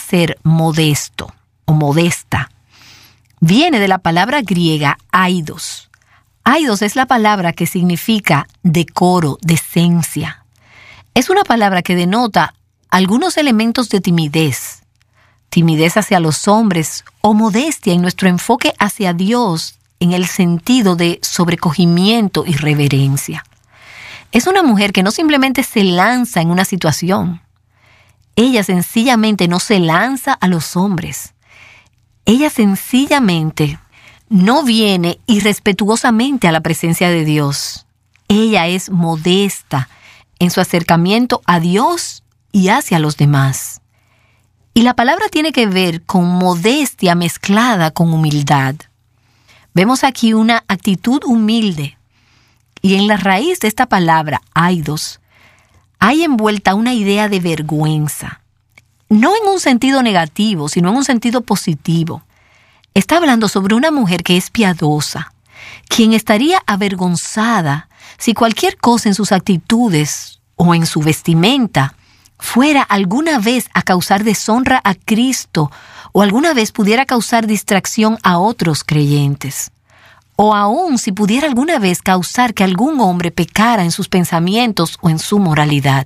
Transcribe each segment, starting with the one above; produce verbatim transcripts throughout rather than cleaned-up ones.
ser modesto o modesta viene de la palabra griega aidos. Aidos es la palabra que significa decoro, decencia. Es una palabra que denota algunos elementos de timidez, timidez hacia los hombres o modestia en nuestro enfoque hacia Dios en el sentido de sobrecogimiento y reverencia. Es una mujer que no simplemente se lanza en una situación. Ella sencillamente no se lanza a los hombres. Ella sencillamente no viene irrespetuosamente a la presencia de Dios. Ella es modesta en su acercamiento a Dios y hacia los demás. Y la palabra tiene que ver con modestia mezclada con humildad. Vemos aquí una actitud humilde. Y en la raíz de esta palabra, aidos, hay envuelta una idea de vergüenza. No en un sentido negativo, sino en un sentido positivo. Está hablando sobre una mujer que es piadosa, quien estaría avergonzada si cualquier cosa en sus actitudes o en su vestimenta fuera alguna vez a causar deshonra a Cristo o alguna vez pudiera causar distracción a otros creyentes. O aún si pudiera alguna vez causar que algún hombre pecara en sus pensamientos o en su moralidad.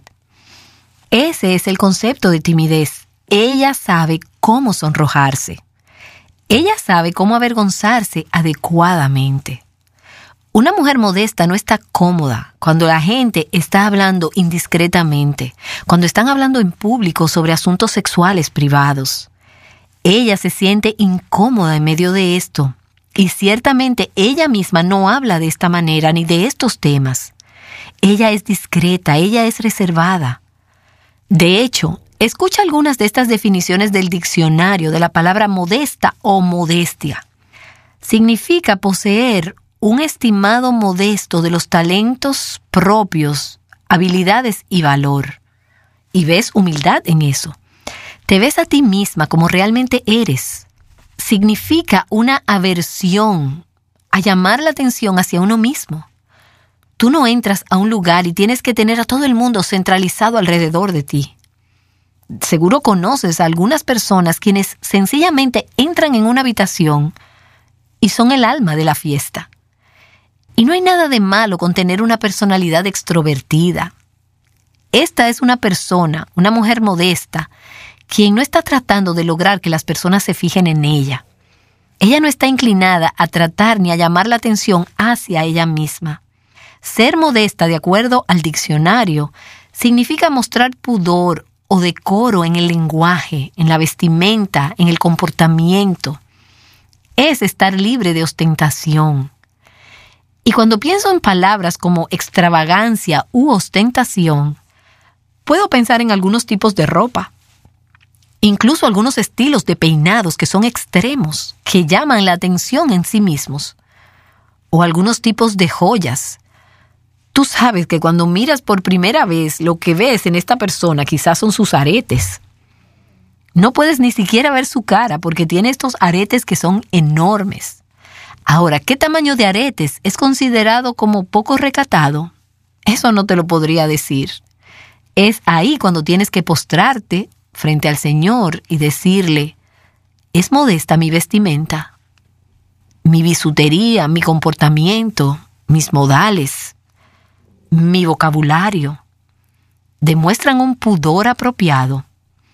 Ese es el concepto de timidez. Ella sabe cómo sonrojarse. Ella sabe cómo avergonzarse adecuadamente. Una mujer modesta no está cómoda cuando la gente está hablando indiscretamente, cuando están hablando en público sobre asuntos sexuales privados. Ella se siente incómoda en medio de esto. Y ciertamente ella misma no habla de esta manera ni de estos temas. Ella es discreta, ella es reservada. De hecho, escucha algunas de estas definiciones del diccionario de la palabra modesta o modestia. Significa poseer un estimado modesto de los talentos propios, habilidades y valor. Y ves humildad en eso. Te ves a ti misma como realmente eres. Significa una aversión a llamar la atención hacia uno mismo. Tú no entras a un lugar y tienes que tener a todo el mundo centralizado alrededor de ti. Seguro conoces a algunas personas quienes sencillamente entran en una habitación y son el alma de la fiesta. Y no hay nada de malo con tener una personalidad extrovertida. Esta es una persona, una mujer modesta, quien no está tratando de lograr que las personas se fijen en ella. Ella no está inclinada a tratar ni a llamar la atención hacia ella misma. Ser modesta, de acuerdo al diccionario, significa mostrar pudor o decoro en el lenguaje, en la vestimenta, en el comportamiento. Es estar libre de ostentación. Y cuando pienso en palabras como extravagancia u ostentación, puedo pensar en algunos tipos de ropa. Incluso algunos estilos de peinados que son extremos, que llaman la atención en sí mismos. O algunos tipos de joyas. Tú sabes que cuando miras por primera vez, lo que ves en esta persona quizás son sus aretes. No puedes ni siquiera ver su cara porque tiene estos aretes que son enormes. Ahora, ¿qué tamaño de aretes es considerado como poco recatado? Eso no te lo podría decir. Es ahí cuando tienes que postrarte frente al Señor y decirle, ¿es modesta mi vestimenta? Mi bisutería, mi comportamiento, mis modales, mi vocabulario, ¿demuestran un pudor apropiado?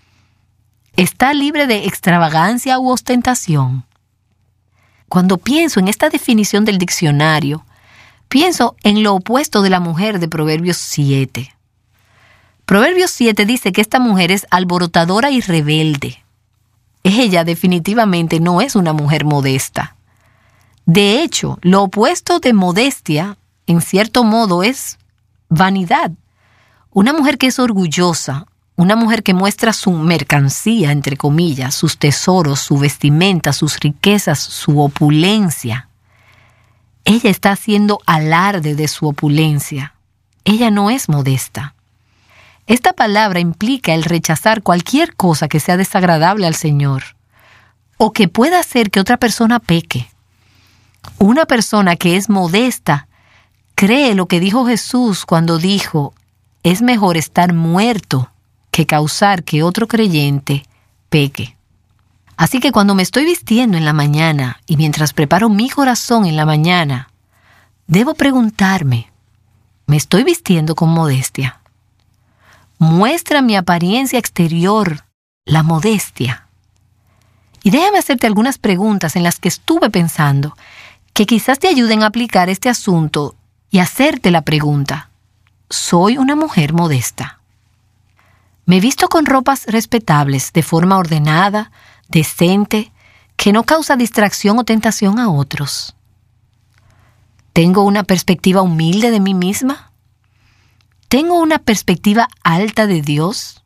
¿Está libre de extravagancia u ostentación? Cuando pienso en esta definición del diccionario, pienso en lo opuesto de la mujer de Proverbios siete. Proverbios siete dice que esta mujer es alborotadora y rebelde. Ella definitivamente no es una mujer modesta. De hecho, lo opuesto de modestia, en cierto modo, es vanidad. Una mujer que es orgullosa, una mujer que muestra su mercancía, entre comillas, sus tesoros, su vestimenta, sus riquezas, su opulencia. Ella está haciendo alarde de su opulencia. Ella no es modesta. Esta palabra implica el rechazar cualquier cosa que sea desagradable al Señor o que pueda hacer que otra persona peque. Una persona que es modesta cree lo que dijo Jesús cuando dijo, es mejor estar muerto que causar que otro creyente peque. Así que cuando me estoy vistiendo en la mañana y mientras preparo mi corazón en la mañana, debo preguntarme, ¿me estoy vistiendo con modestia? ¿Muestra mi apariencia exterior la modestia? Y déjame hacerte algunas preguntas en las que estuve pensando, que quizás te ayuden a aplicar este asunto y hacerte la pregunta, ¿soy una mujer modesta? ¿Me visto con ropas respetables, de forma ordenada, decente, que no causa distracción o tentación a otros? ¿Tengo una perspectiva humilde de mí misma? ¿Tengo una perspectiva alta de Dios?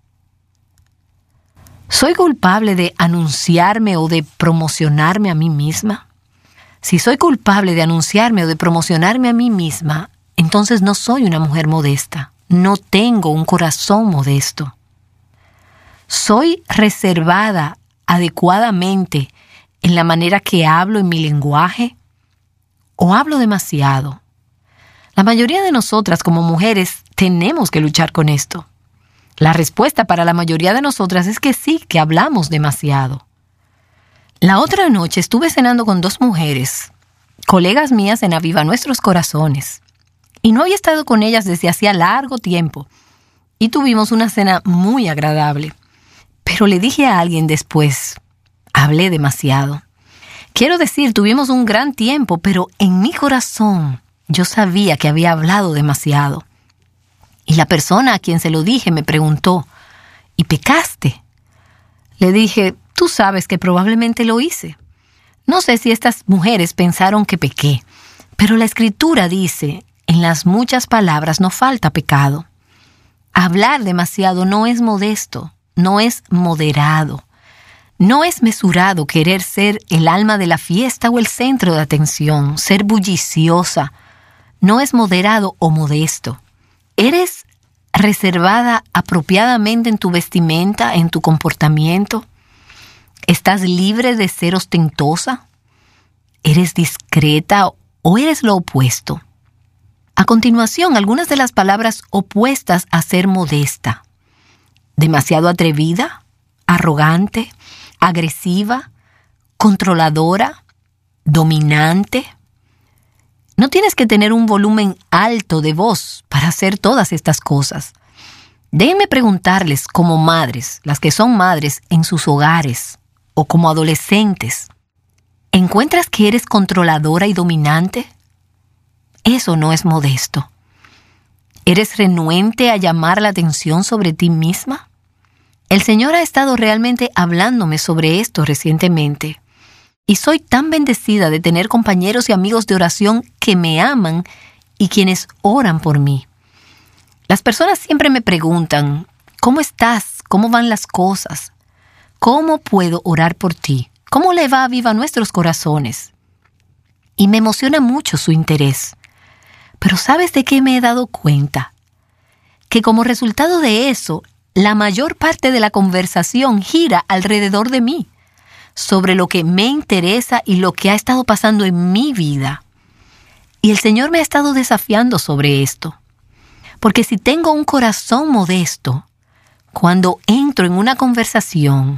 ¿Soy culpable de anunciarme o de promocionarme a mí misma? Si soy culpable de anunciarme o de promocionarme a mí misma, entonces no soy una mujer modesta. No tengo un corazón modesto. ¿Soy reservada adecuadamente en la manera que hablo en mi lenguaje? ¿O hablo demasiado? La mayoría de nosotras como mujeres tenemos que luchar con esto. La respuesta para la mayoría de nosotras es que sí, que hablamos demasiado. La otra noche estuve cenando con dos mujeres, colegas mías en Aviva Nuestros Corazones, y no había estado con ellas desde hacía largo tiempo, y tuvimos una cena muy agradable. Pero le dije a alguien después, hablé demasiado. Quiero decir, tuvimos un gran tiempo, pero en mi corazón yo sabía que había hablado demasiado. Y la persona a quien se lo dije me preguntó, ¿y pecaste? Le dije, tú sabes que probablemente lo hice. No sé si estas mujeres pensaron que pequé, pero la Escritura dice, en las muchas palabras no falta pecado. Hablar demasiado no es modesto. No es moderado. No es mesurado querer ser el alma de la fiesta o el centro de atención, ser bulliciosa. No es moderado o modesto. ¿Eres reservada apropiadamente en tu vestimenta, en tu comportamiento? ¿Estás libre de ser ostentosa? ¿Eres discreta o eres lo opuesto? A continuación, algunas de las palabras opuestas a ser modesta. Demasiado atrevida, arrogante, agresiva, controladora, dominante. No tienes que tener un volumen alto de voz para hacer todas estas cosas. Déjenme preguntarles como madres, las que son madres en sus hogares, o como adolescentes, ¿encuentras que eres controladora y dominante? Eso no es modesto. ¿Eres renuente a llamar la atención sobre ti misma? El Señor ha estado realmente hablándome sobre esto recientemente. Y soy tan bendecida de tener compañeros y amigos de oración que me aman y quienes oran por mí. Las personas siempre me preguntan, ¿cómo estás? ¿Cómo van las cosas? ¿Cómo puedo orar por ti? ¿Cómo le va a Aviva Nuestros Corazones? Y me emociona mucho su interés. Pero ¿sabes de qué me he dado cuenta? Que como resultado de eso, la mayor parte de la conversación gira alrededor de mí, sobre lo que me interesa y lo que ha estado pasando en mi vida. Y el Señor me ha estado desafiando sobre esto. Porque si tengo un corazón modesto, cuando entro en una conversación,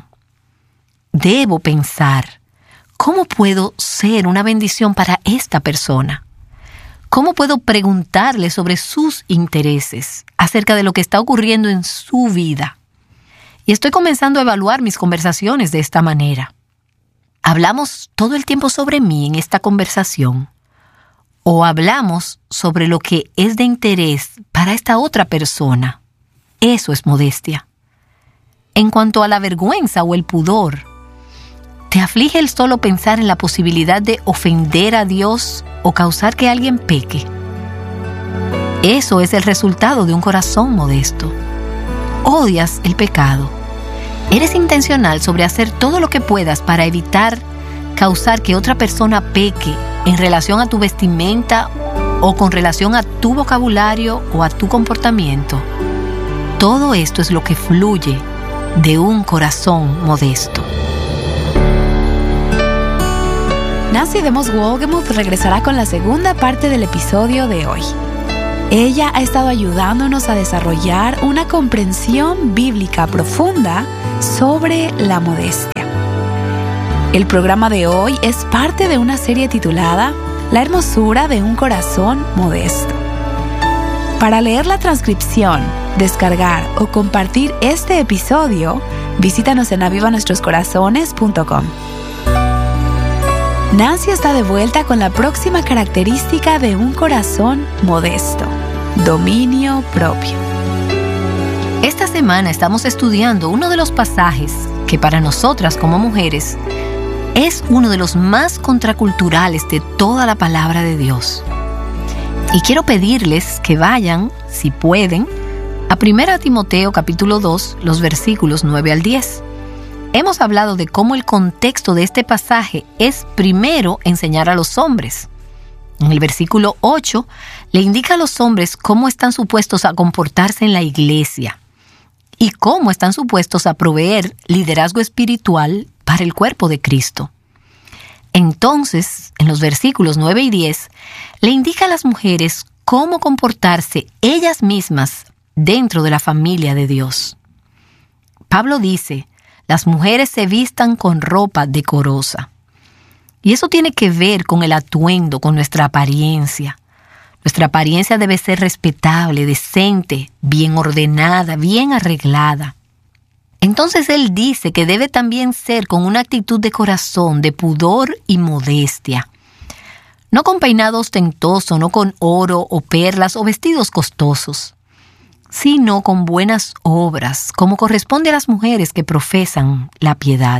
debo pensar, ¿cómo puedo ser una bendición para esta persona? ¿Cómo puedo preguntarle sobre sus intereses, acerca de lo que está ocurriendo en su vida? Y estoy comenzando a evaluar mis conversaciones de esta manera. ¿Hablamos todo el tiempo sobre mí en esta conversación? ¿O hablamos sobre lo que es de interés para esta otra persona? Eso es modestia. En cuanto a la vergüenza o el pudor, ¿te aflige el solo pensar en la posibilidad de ofender a Dios o causar que alguien peque? Eso es el resultado de un corazón modesto. Odias el pecado. Eres intencional sobre hacer todo lo que puedas para evitar causar que otra persona peque en relación a tu vestimenta o con relación a tu vocabulario o a tu comportamiento. Todo esto es lo que fluye de un corazón modesto. Nancy DeMoss Wolgemuth regresará con la segunda parte del episodio de hoy. Ella ha estado ayudándonos a desarrollar una comprensión bíblica profunda sobre la modestia. El programa de hoy es parte de una serie titulada La hermosura de un corazón modesto. Para leer la transcripción, descargar o compartir este episodio, visítanos en aviva nuestros corazones punto com. Nancy está de vuelta con la próxima característica de un corazón modesto: dominio propio. Esta semana estamos estudiando uno de los pasajes que para nosotras como mujeres es uno de los más contraculturales de toda la palabra de Dios. Y quiero pedirles que vayan, si pueden, a primera Timoteo capítulo dos, los versículos nueve al diez. Hemos hablado de cómo el contexto de este pasaje es primero enseñar a los hombres. En el versículo ocho le indica a los hombres cómo están supuestos a comportarse en la iglesia y cómo están supuestos a proveer liderazgo espiritual para el cuerpo de Cristo. Entonces, en los versículos nueve y diez, le indica a las mujeres cómo comportarse ellas mismas dentro de la familia de Dios. Pablo dice: las mujeres se vistan con ropa decorosa. Y eso tiene que ver con el atuendo, con nuestra apariencia. Nuestra apariencia debe ser respetable, decente, bien ordenada, bien arreglada. Entonces él dice que debe también ser con una actitud de corazón, de pudor y modestia. No con peinado ostentoso, no con oro o perlas o vestidos costosos, sino con buenas obras, como corresponde a las mujeres que profesan la piedad.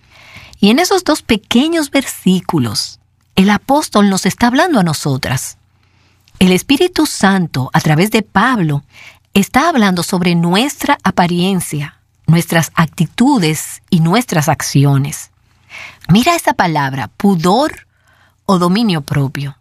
Y en esos dos pequeños versículos, el apóstol nos está hablando a nosotras. El Espíritu Santo, a través de Pablo, está hablando sobre nuestra apariencia, nuestras actitudes y nuestras acciones. Mira esa palabra, pudor o dominio propio.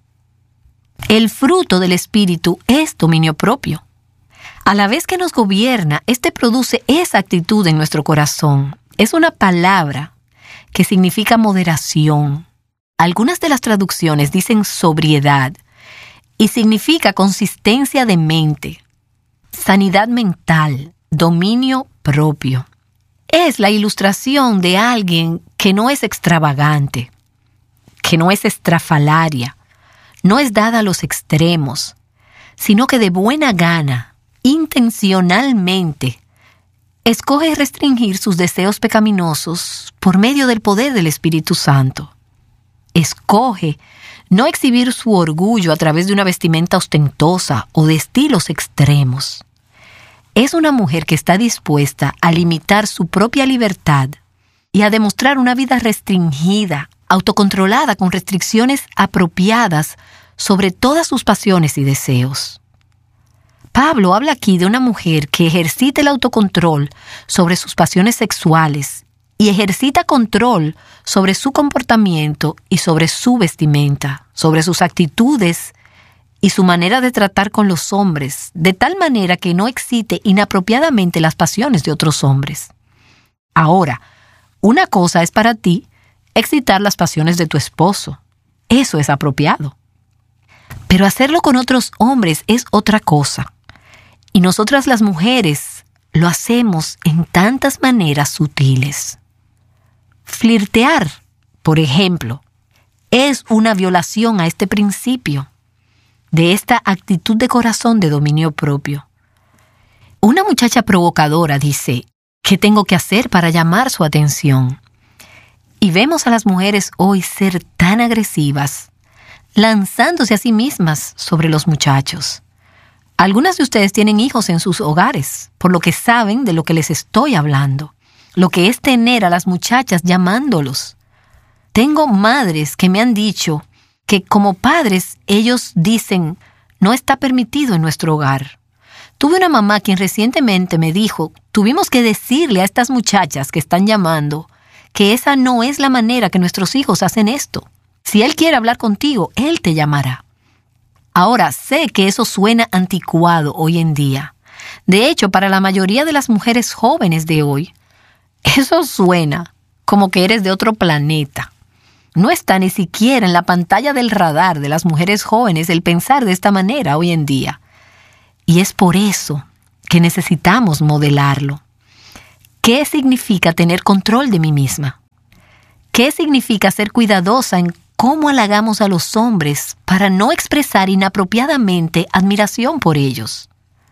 El fruto del Espíritu es dominio propio. A la vez que nos gobierna, este produce esa actitud en nuestro corazón. Es una palabra que significa moderación. Algunas de las traducciones dicen sobriedad y significa consistencia de mente, sanidad mental, dominio propio. Es la ilustración de alguien que no es extravagante, que no es estrafalaria, no es dada a los extremos, sino que de buena gana, intencionalmente, escoge restringir sus deseos pecaminosos por medio del poder del Espíritu Santo. Escoge no exhibir su orgullo a través de una vestimenta ostentosa o de estilos extremos. Es una mujer que está dispuesta a limitar su propia libertad y a demostrar una vida restringida, autocontrolada con restricciones apropiadas sobre todas sus pasiones y deseos. Pablo habla aquí de una mujer que ejercita el autocontrol sobre sus pasiones sexuales y ejercita control sobre su comportamiento y sobre su vestimenta, sobre sus actitudes y su manera de tratar con los hombres, de tal manera que no excite inapropiadamente las pasiones de otros hombres. Ahora, una cosa es para ti excitar las pasiones de tu esposo. Eso es apropiado. Pero hacerlo con otros hombres es otra cosa. Y nosotras las mujeres lo hacemos en tantas maneras sutiles. Flirtear, por ejemplo, es una violación a este principio de esta actitud de corazón de dominio propio. Una muchacha provocadora dice: ¿qué tengo que hacer para llamar su atención? Y vemos a las mujeres hoy ser tan agresivas, lanzándose a sí mismas sobre los muchachos. Algunas de ustedes tienen hijos en sus hogares, por lo que saben de lo que les estoy hablando, lo que es tener a las muchachas llamándolos. Tengo madres que me han dicho que como padres ellos dicen: no está permitido en nuestro hogar. Tuve una mamá quien recientemente me dijo: tuvimos que decirle a estas muchachas que están llamando que esa no es la manera que nuestros hijos hacen esto. Si él quiere hablar contigo, él te llamará. Ahora, sé que eso suena anticuado hoy en día. De hecho, para la mayoría de las mujeres jóvenes de hoy, eso suena como que eres de otro planeta. No está ni siquiera en la pantalla del radar de las mujeres jóvenes el pensar de esta manera hoy en día. Y es por eso que necesitamos modelarlo. ¿Qué significa tener control de mí misma? ¿Qué significa ser cuidadosa en cómo halagamos a los hombres para no expresar inapropiadamente admiración por ellos?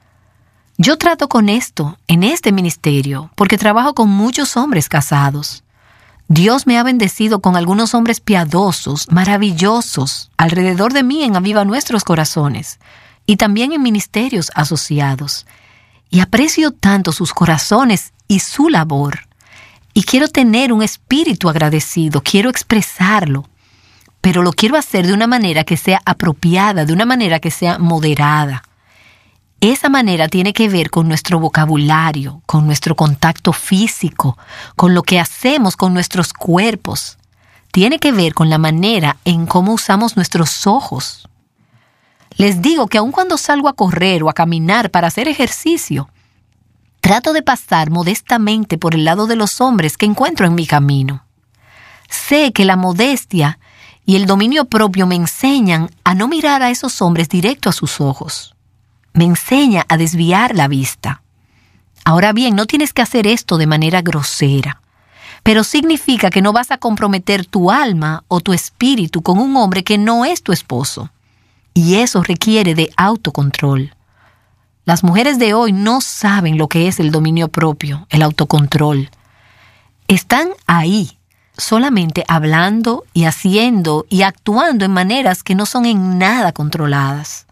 Yo trato con esto en este ministerio porque trabajo con muchos hombres casados. Dios me ha bendecido con algunos hombres piadosos, maravillosos, alrededor de mí en Aviva Nuestros Corazones y también en ministerios asociados. Y aprecio tanto sus corazones y su labor. Y quiero tener un espíritu agradecido, quiero expresarlo, pero lo quiero hacer de una manera que sea apropiada, de una manera que sea moderada. Esa manera tiene que ver con nuestro vocabulario, con nuestro contacto físico, con lo que hacemos con nuestros cuerpos. Tiene que ver con la manera en cómo usamos nuestros ojos. Les digo que aun cuando salgo a correr o a caminar para hacer ejercicio, trato de pasar modestamente por el lado de los hombres que encuentro en mi camino. Sé que la modestia y el dominio propio me enseñan a no mirar a esos hombres directo a sus ojos. Me enseña a desviar la vista. Ahora bien, no tienes que hacer esto de manera grosera, pero significa que no vas a comprometer tu alma o tu espíritu con un hombre que no es tu esposo. Y eso requiere de autocontrol. Las mujeres de hoy no saben lo que es el dominio propio, el autocontrol. Están ahí, solamente hablando y haciendo y actuando en maneras que no son en nada controladas.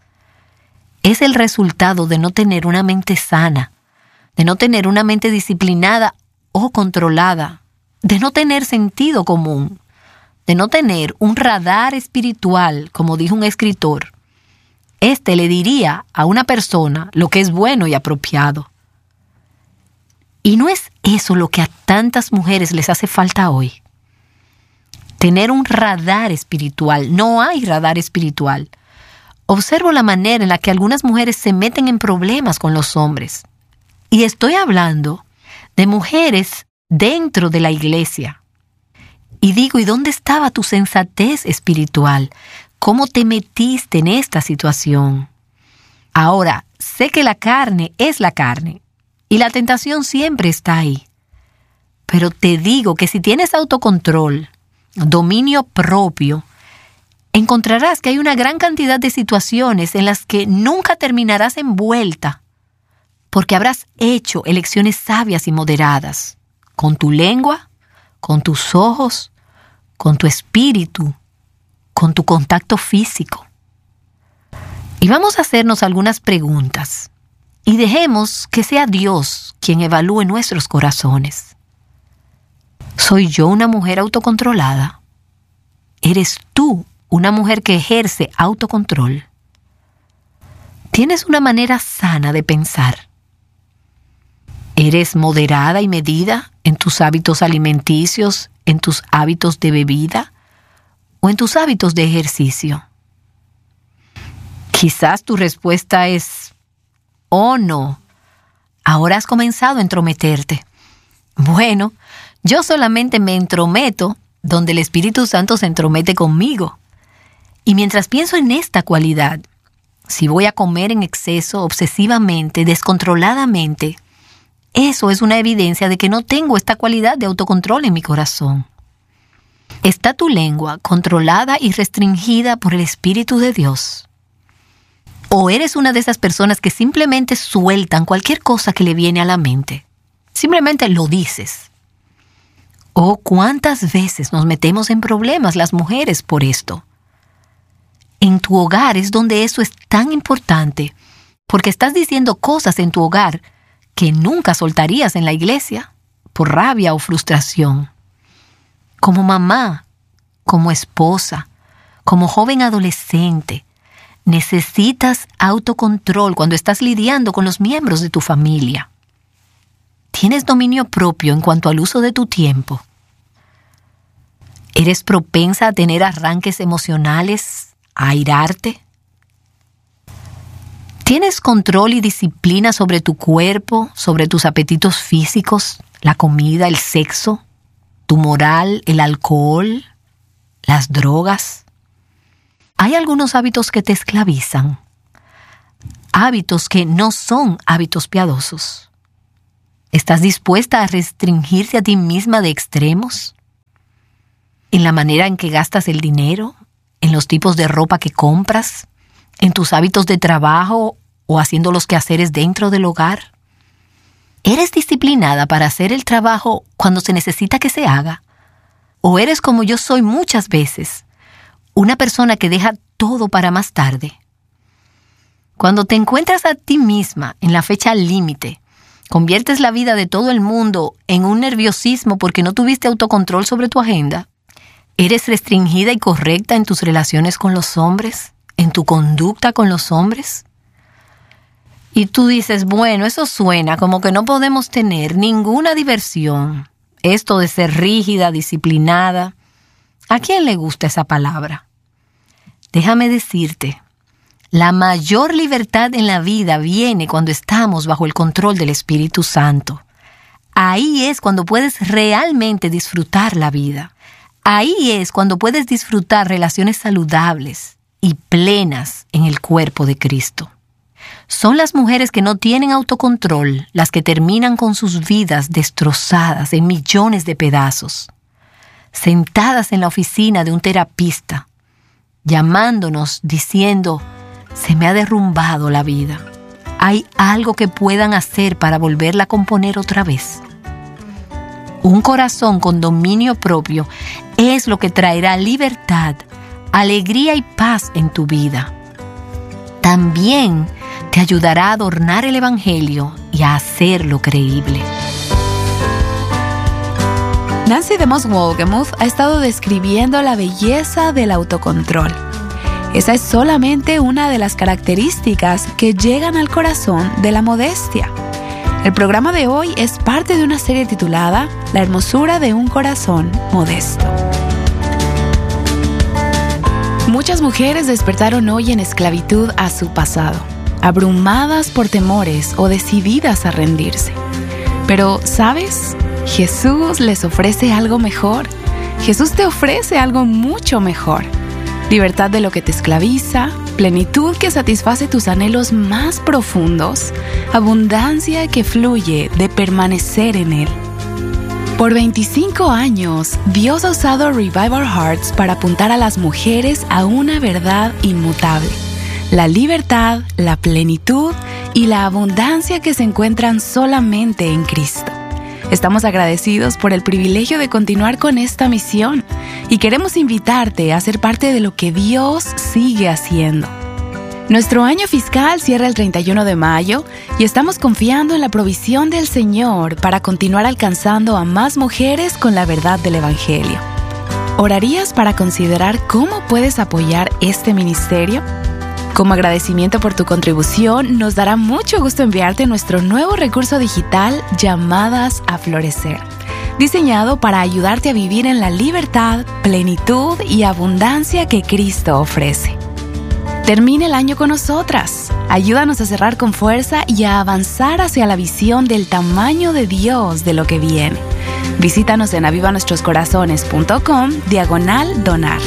Es el resultado de no tener una mente sana, de no tener una mente disciplinada o controlada, de no tener sentido común, de no tener un radar espiritual, como dijo un escritor. Este le diría a una persona lo que es bueno y apropiado. ¿Y no es eso lo que a tantas mujeres les hace falta hoy? Tener un radar espiritual. No hay radar espiritual. Observo la manera en la que algunas mujeres se meten en problemas con los hombres. Y estoy hablando de mujeres dentro de la iglesia. Y digo, ¿y dónde estaba tu sensatez espiritual? ¿Cómo te metiste en esta situación? Ahora, sé que la carne es la carne. Y la tentación siempre está ahí. Pero te digo que si tienes autocontrol, dominio propio, encontrarás que hay una gran cantidad de situaciones en las que nunca terminarás envuelta, porque habrás hecho elecciones sabias y moderadas, con tu lengua, con tus ojos, con tu espíritu, con tu contacto físico. Y vamos a hacernos algunas preguntas, y dejemos que sea Dios quien evalúe nuestros corazones. ¿Soy yo una mujer autocontrolada? ¿Eres tú una mujer que ejerce autocontrol? ¿Tienes una manera sana de pensar? ¿Eres moderada y medida en tus hábitos alimenticios, en tus hábitos de bebida o en tus hábitos de ejercicio? Quizás tu respuesta es, oh no, ahora has comenzado a entrometerte. Bueno, yo solamente me entrometo donde el Espíritu Santo se entromete conmigo. Y mientras pienso en esta cualidad, si voy a comer en exceso, obsesivamente, descontroladamente, eso es una evidencia de que no tengo esta cualidad de autocontrol en mi corazón. ¿Está tu lengua controlada y restringida por el Espíritu de Dios? ¿O eres una de esas personas que simplemente sueltan cualquier cosa que le viene a la mente? Simplemente lo dices. ¿O cuántas veces nos metemos en problemas las mujeres por esto? En tu hogar es donde eso es tan importante, porque estás diciendo cosas en tu hogar que nunca soltarías en la iglesia por rabia o frustración. Como mamá, como esposa, como joven adolescente, necesitas autocontrol cuando estás lidiando con los miembros de tu familia. ¿Tienes dominio propio en cuanto al uso de tu tiempo? ¿Eres propensa a tener arranques emocionales, a airarte? ¿Tienes control y disciplina sobre tu cuerpo, sobre tus apetitos físicos, la comida, el sexo, tu moral, el alcohol, las drogas? ¿Hay algunos hábitos que te esclavizan? hábitos que no son hábitos piadosos? ¿Estás dispuesta a restringirte a ti misma de extremos? ¿En la manera en que gastas el dinero? ¿En los tipos de ropa que compras? ¿En tus hábitos de trabajo o haciendo los quehaceres dentro del hogar? ¿Eres disciplinada para hacer el trabajo cuando se necesita que se haga? ¿O eres como yo soy muchas veces, una persona que deja todo para más tarde? Cuando te encuentras a ti misma en la fecha límite, conviertes la vida de todo el mundo en un nerviosismo porque no tuviste autocontrol sobre tu agenda. ¿Eres restringida y correcta en tus relaciones con los hombres? ¿En tu conducta con los hombres? Y tú dices, bueno, eso suena como que no podemos tener ninguna diversión. Esto de ser rígida, disciplinada. ¿A quién le gusta esa palabra? Déjame decirte, la mayor libertad en la vida viene cuando estamos bajo el control del Espíritu Santo. Ahí es cuando puedes realmente disfrutar la vida. Ahí es cuando puedes disfrutar relaciones saludables y plenas en el cuerpo de Cristo. Son las mujeres que no tienen autocontrol las que terminan con sus vidas destrozadas en millones de pedazos, sentadas en la oficina de un terapista, llamándonos diciendo, se me ha derrumbado la vida. ¿Hay algo que puedan hacer para volverla a componer otra vez? Un corazón con dominio propio es lo que traerá libertad, alegría y paz en tu vida. También te ayudará a adornar el Evangelio y a hacerlo creíble. Nancy DeMoss Wolgemuth ha estado describiendo la belleza del autocontrol. Esa es solamente una de las características que llegan al corazón de la modestia. El programa de hoy es parte de una serie titulada La hermosura de un corazón modesto. Muchas mujeres despertaron hoy en esclavitud a su pasado, abrumadas por temores o decididas a rendirse. Pero, ¿sabes? Jesús les ofrece algo mejor. Jesús te ofrece algo mucho mejor. Libertad de lo que te esclaviza, plenitud que satisface tus anhelos más profundos, abundancia que fluye de permanecer en Él. Por veinticinco años, Dios ha usado Revive Our Hearts para apuntar a las mujeres a una verdad inmutable: la libertad, la plenitud y la abundancia que se encuentran solamente en Cristo. Estamos agradecidos por el privilegio de continuar con esta misión y queremos invitarte a ser parte de lo que Dios sigue haciendo. Nuestro año fiscal cierra el treinta y uno de mayo y estamos confiando en la provisión del Señor para continuar alcanzando a más mujeres con la verdad del Evangelio. ¿Orarías para considerar cómo puedes apoyar este ministerio? Como agradecimiento por tu contribución, nos dará mucho gusto enviarte nuestro nuevo recurso digital Llamadas a Florecer, diseñado para ayudarte a vivir en la libertad, plenitud y abundancia que Cristo ofrece. Termina el año con nosotras. Ayúdanos a cerrar con fuerza y a avanzar hacia la visión del tamaño de Dios de lo que viene. Visítanos en avivanuestroscorazones.com diagonal donar.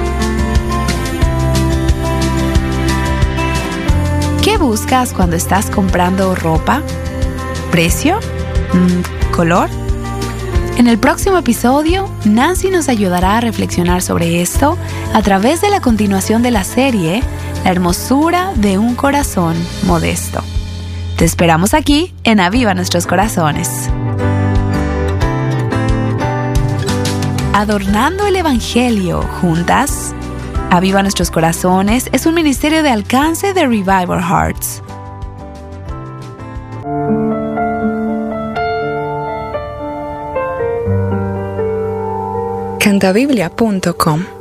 ¿Qué buscas cuando estás comprando ropa? ¿Precio? ¿Mm, ¿Color? En el próximo episodio, Nancy nos ayudará a reflexionar sobre esto a través de la continuación de la serie La hermosura de un corazón modesto. Te esperamos aquí en Aviva Nuestros Corazones. Adornando el Evangelio juntas. Aviva Nuestros Corazones es un ministerio de alcance de Revive Our Hearts. Cantabiblia punto com